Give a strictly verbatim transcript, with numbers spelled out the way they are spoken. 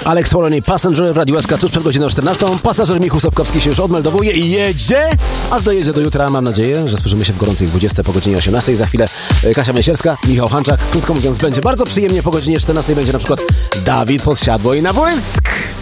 Alex Polony, Passenger w Radiu S K tuż przed godziną czternastą. Pasażer Michał Sapkowski się już odmeldowuje i jedzie, aż dojedzie do jutra. Mam nadzieję, że słyszymy się w gorącej dwudziestej po godzinie osiemnastej. Za chwilę Kasia Miesielska, Michał Hanczak. Krótko mówiąc, będzie bardzo przyjemnie. Po godzinie czternastej będzie na przykład Dawid Podsiadło i na błysk.